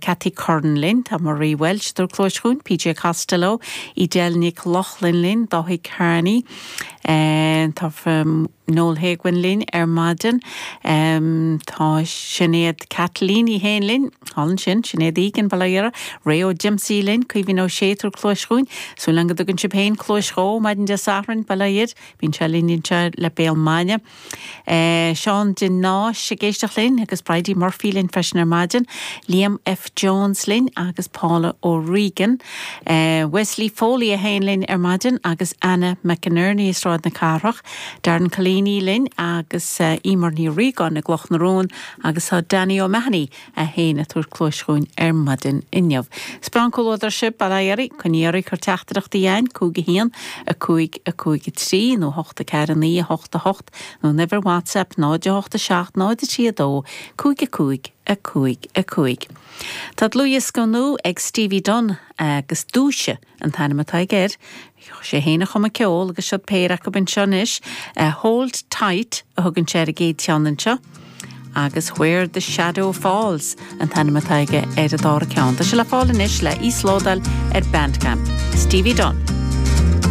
Cathy Cornlin, tá Marie Welch dúr clóisún, PJ Costello, I Del Nick Loughlin, Dáthí Kearney, tá Noel Hagwin Madden, tá Sinead Kathleen I Hainlin, Holland Sinead Egan Balayera, Rayo Jimsy Lin, Cuivin O'Sheator clóisún, so lang dugan Chipane clóisó, Madden de Safran Balayed, Bín Chalin le Béal Mania, Sean Dinná Sigéisteach Lin, agus Bridie Murphy Lin Freshener Madden, Liam F. Jones Lin, agus Paula O'Regan, Wesley Foley a Hainlin Madden, agus Anna McInerney is rád na Carach, Darren Collini Lin, agus Emer ní Regan na Gloch na Rón, agus Danny O'Mahony a Haina túr clóisún Madden inniamh. Sprankol Othership Balayeri, Conieri Curteachtarach Diane, Cúga Hían, a Cúig trí, no 8 Carani, 8 no never WhatsApp, náide 8 7, náide 6 Cúig a Cúig. Tad Louis Gonú ag Stevie Dunn agus dúise an tanimata géir, sé héna chum a ceol agus siad péireach go bin seanis, Hold Tight a thugann sé a géad teananse, agus Where the Shadow Falls an tanimata ige a dára ceann. Tá se le fáil inis le Íslódal Bandcamp. Stevie Dunn.